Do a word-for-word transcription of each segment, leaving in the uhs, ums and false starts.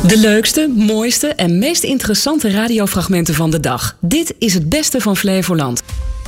De leukste, mooiste en meest interessante radiofragmenten van de dag. Dit is het beste van Flevoland.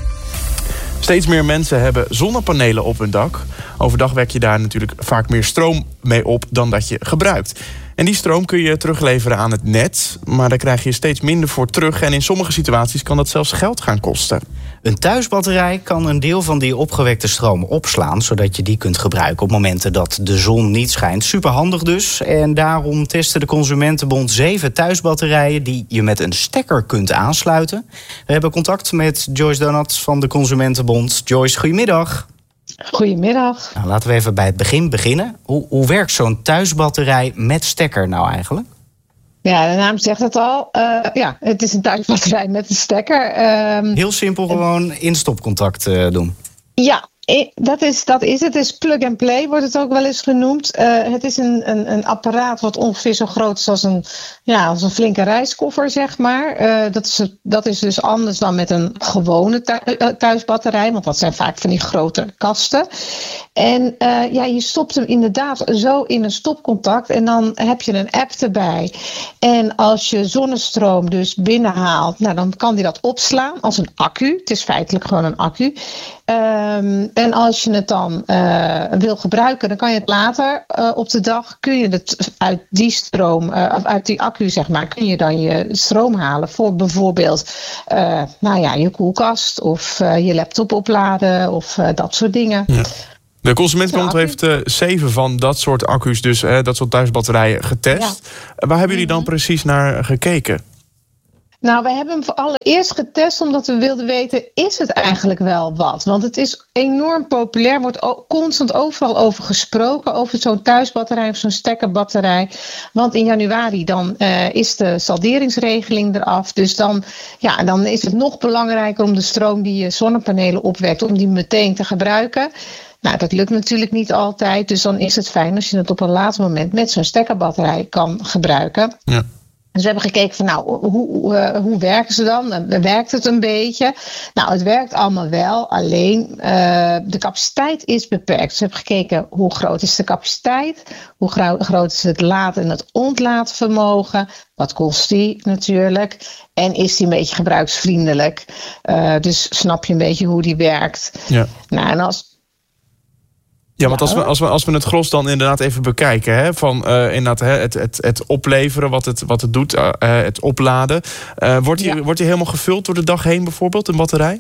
Steeds meer mensen hebben zonnepanelen op hun dak. Overdag wek je daar natuurlijk vaak meer stroom mee op dan dat je gebruikt. En die stroom kun je terugleveren aan het net, maar daar krijg je steeds minder voor terug. En in sommige situaties kan dat zelfs geld gaan kosten. Een thuisbatterij kan een deel van die opgewekte stroom opslaan, zodat je die kunt gebruiken op momenten dat de zon niet schijnt. Superhandig dus. En daarom testen de Consumentenbond zeven thuisbatterijen die je met een stekker kunt aansluiten. We hebben contact met Joyce Donat van de Consumentenbond. Joyce, goedemiddag. Goedemiddag. Nou, laten we even bij het begin beginnen. Hoe, hoe werkt zo'n thuisbatterij met stekker nou eigenlijk? Ja, de naam zegt het al. Uh, ja, het is een thuisbatterij met een stekker. Um, Heel simpel, gewoon in-stopcontact uh, doen. Ja, dat is, dat is het. Het is plug-and-play, wordt het ook wel eens genoemd. Uh, het is een, een, een apparaat wat ongeveer zo groot is als een, ja, als een flinke reiskoffer, zeg maar. Uh, dat, is, dat is dus anders dan met een gewone thuisbatterij, want dat zijn vaak van die grote kasten. En uh, ja, je stopt hem inderdaad zo in een stopcontact en dan heb je een app erbij. En als je zonnestroom dus binnenhaalt, nou, dan kan die dat opslaan als een accu. Het is feitelijk gewoon een accu. Um, en als je het dan uh, wil gebruiken, dan kan je het later uh, op de dag, kun je het uit die stroom, uh, of uit die accu zeg maar, kun je dan je stroom halen voor bijvoorbeeld uh, nou ja, je koelkast of uh, je laptop opladen of uh, dat soort dingen. Ja. De Consumentenbond heeft uh, zeven van dat soort accu's, dus uh, dat soort thuisbatterijen getest. Ja. Waar hebben jullie dan precies naar gekeken? Nou, wij hebben hem voor allereerst getest omdat we wilden weten, is het eigenlijk wel wat? Want het is enorm populair, wordt o- constant overal over gesproken, over zo'n thuisbatterij of zo'n stekkerbatterij. Want in januari dan uh, is de salderingsregeling eraf. Dus dan, ja, dan is het nog belangrijker om de stroom die je zonnepanelen opwekt, om die meteen te gebruiken. Nou, dat lukt natuurlijk niet altijd. Dus dan is het fijn als je het op een later moment met zo'n stekkerbatterij kan gebruiken. Ja. Dus we hebben gekeken van nou, hoe, uh, hoe werken ze dan? Werkt het een beetje? Nou, het werkt allemaal wel. Alleen uh, de capaciteit is beperkt. Dus we hebben gekeken hoe groot is de capaciteit? Hoe gro- groot is het laad- en het ontlaatvermogen? Wat kost die natuurlijk? En is die een beetje gebruiksvriendelijk? Uh, dus snap je een beetje hoe die werkt? Ja. Nou, en als Ja, want als we, als, we, als we het gros dan inderdaad even bekijken, hè, van uh, inderdaad, hè, het, het, het opleveren, wat het, wat het doet, uh, het opladen. Uh, wordt die, ja. wordt die helemaal gevuld door de dag heen bijvoorbeeld, een batterij?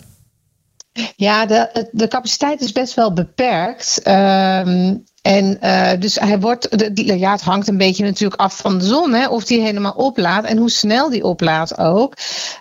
Ja, de, de capaciteit is best wel beperkt. Um, En uh, dus hij wordt, de, ja, het hangt een beetje natuurlijk af van de zon, hè, of die helemaal oplaadt en hoe snel die oplaadt ook.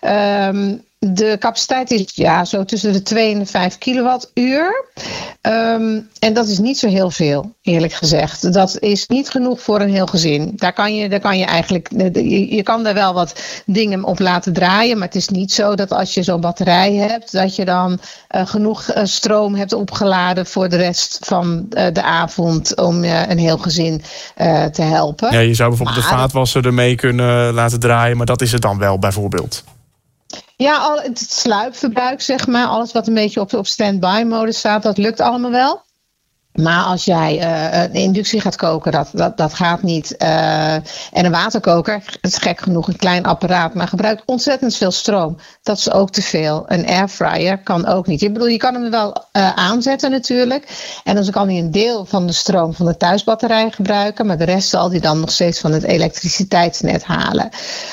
Um, De capaciteit is ja, zo tussen de twee en de vijf kilowattuur. Um, en dat is niet zo heel veel, eerlijk gezegd. Dat is niet genoeg voor een heel gezin. Daar kan je, daar kan je eigenlijk, je, je kan daar wel wat dingen op laten draaien. Maar het is niet zo dat als je zo'n batterij hebt, dat je dan uh, genoeg uh, stroom hebt opgeladen voor de rest van uh, de avond om uh, een heel gezin uh, te helpen. Ja, je zou bijvoorbeeld maar, de vaatwasser ermee kunnen laten draaien, maar dat is het dan wel bijvoorbeeld. Ja, al het sluipverbruik, zeg maar, alles wat een beetje op, op stand-by mode staat, dat lukt allemaal wel. Maar als jij uh, een inductie gaat koken, dat, dat, dat gaat niet. Uh, en een waterkoker, het is gek genoeg een klein apparaat, maar gebruikt ontzettend veel stroom. Dat is ook te veel. Een airfryer kan ook niet. Ik bedoel, je kan hem wel uh, aanzetten natuurlijk. En dan kan hij een deel van de stroom van de thuisbatterij gebruiken, maar de rest zal hij dan nog steeds van het elektriciteitsnet halen.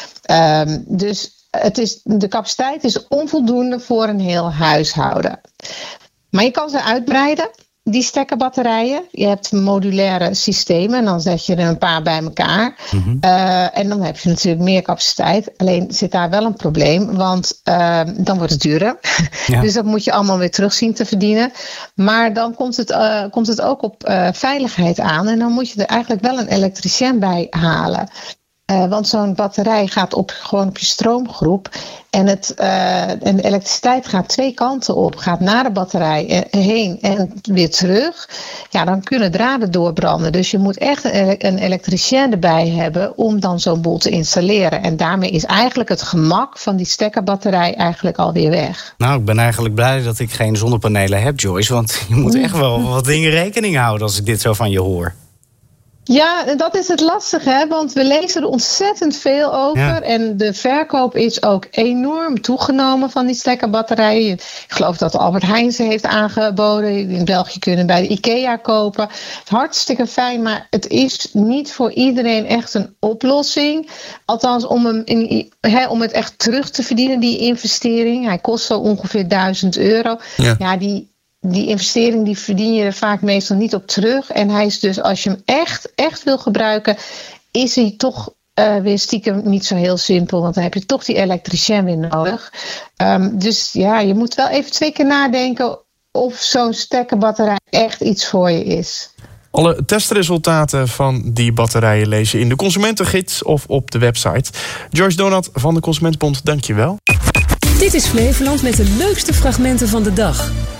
Um, dus Het is, de capaciteit is onvoldoende voor een heel huishouden. Maar je kan ze uitbreiden, die stekkerbatterijen. Je hebt modulaire systemen en dan zet je er een paar bij elkaar. Mm-hmm. Uh, en dan heb je natuurlijk meer capaciteit. Alleen zit daar wel een probleem, want uh, dan wordt het duurder. Ja. Dus dat moet je allemaal weer terug zien te verdienen. Maar dan komt het, uh, komt het ook op uh, veiligheid aan. En dan moet je er eigenlijk wel een elektricien bij halen. Uh, want zo'n batterij gaat op, gewoon op je stroomgroep. En, het, uh, en de elektriciteit gaat twee kanten op. Gaat naar de batterij heen en weer terug. Ja, dan kunnen draden doorbranden. Dus je moet echt een, een elektricien erbij hebben om dan zo'n boel te installeren. En daarmee is eigenlijk het gemak van die stekkerbatterij eigenlijk alweer weg. Nou, ik ben eigenlijk blij dat ik geen zonnepanelen heb, Joyce. Want je moet echt wel wat dingen rekening houden als ik dit zo van je hoor. Ja, dat is het lastige, hè? Want we lezen er ontzettend veel over. Ja. En de verkoop is ook enorm toegenomen van die stekkerbatterijen. Ik geloof dat Albert Heijn ze heeft aangeboden. In België kunnen bij de IKEA kopen. Hartstikke fijn, maar het is niet voor iedereen echt een oplossing. Althans, om, hem in, hè, om het echt terug te verdienen, die investering. Hij kost zo ongeveer duizend euro. Ja, ja die... Die investering die verdien je er vaak meestal niet op terug. En hij is dus, als je hem echt, echt wil gebruiken, is hij toch uh, weer stiekem niet zo heel simpel. Want dan heb je toch die elektricien weer nodig. Um, dus ja, je moet wel even twee keer nadenken of zo'n stekkerbatterij echt iets voor je is. Alle testresultaten van die batterijen lees je in de Consumentengids of op de website. Joyce Donat van de Consumentenbond, dank je wel. Dit is Flevoland met de leukste fragmenten van de dag.